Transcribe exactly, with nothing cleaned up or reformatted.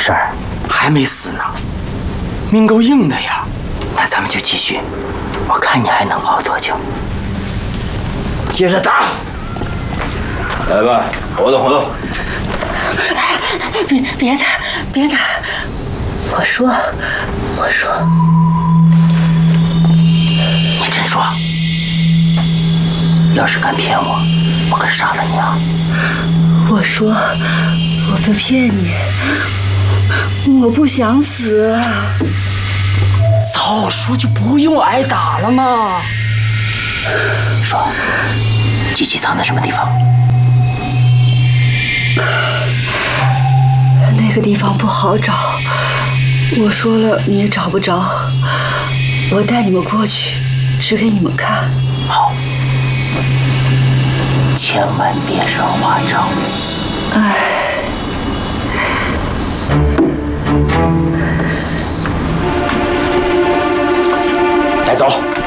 事儿？ 还没死呢，命够硬的呀。那咱们就继续，我看你还能熬多久。接着打！ 来吧，活动活动。 别别打，别打！我说，我说， 你真说？要是敢骗我，我可杀了你啊！ 我说，我不骗你，我不想死。 早说就不用挨打了嘛。说，机器藏在什么地方？ 那个地方不好找，我说了你也找不着。我带你们过去，指给你们看。 好，千万别耍花招。 哎。 带走。